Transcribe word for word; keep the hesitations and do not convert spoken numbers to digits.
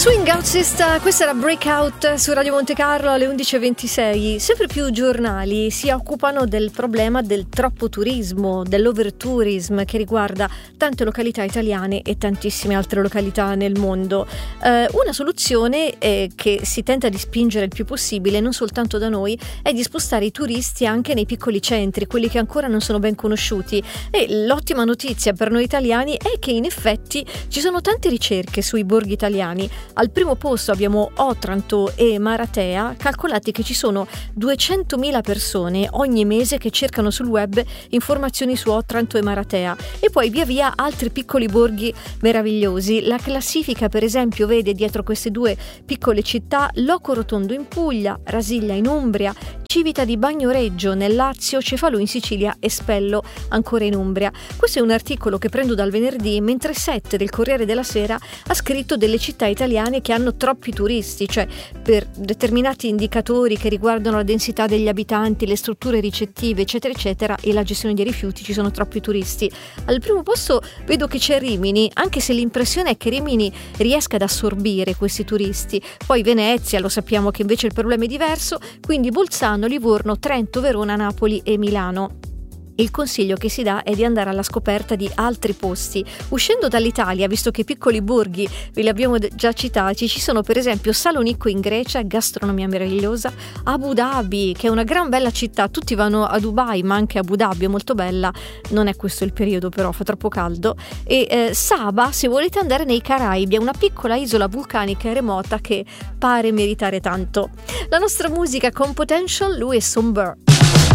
Swing Artist, questa era Breakout su Radio Monte Carlo alle undici e ventisei. Sempre più giornali si occupano del problema del troppo turismo, dell'overtourism che riguarda tante località italiane e tantissime altre località nel mondo. Eh, una soluzione eh, che si tenta di spingere il più possibile, non soltanto da noi, è di spostare i turisti anche nei piccoli centri, quelli che ancora non sono ben conosciuti. E l'ottima notizia per noi italiani è che in effetti ci sono tante ricerche sui borghi italiani. Al primo posto abbiamo Otranto e Maratea, calcolati che ci sono duecentomila persone ogni mese che cercano sul web informazioni su Otranto e Maratea, e poi via via altri piccoli borghi meravigliosi. La classifica per esempio vede dietro queste due piccole città Loco Rotondo in Puglia, Rasiglia in Umbria, Civita di Bagnoregio nel Lazio, Cefalù in Sicilia e Spello ancora in Umbria. Questo è un articolo che prendo dal venerdì, mentre Sette del Corriere della Sera ha scritto delle città italiane che hanno troppi turisti, cioè per determinati indicatori che riguardano la densità degli abitanti, le strutture ricettive eccetera eccetera e la gestione dei rifiuti ci sono troppi turisti. Al primo posto vedo che c'è Rimini, anche se l'impressione è che Rimini riesca ad assorbire questi turisti. Poi Venezia, lo sappiamo che invece il problema è diverso, quindi Bolzano, Livorno, Trento, Verona, Napoli e Milano. Il consiglio che si dà è di andare alla scoperta di altri posti. Uscendo dall'Italia, visto che i piccoli borghi ve li abbiamo già citati, ci sono per esempio Salonicco in Grecia, gastronomia meravigliosa, Abu Dhabi, che è una gran bella città, tutti vanno a Dubai, ma anche Abu Dhabi è molto bella, non è questo il periodo però, fa troppo caldo, e eh, Saba, se volete andare nei Caraibi, è una piccola isola vulcanica e remota che pare meritare tanto. La nostra musica con Potential, lui è Somber.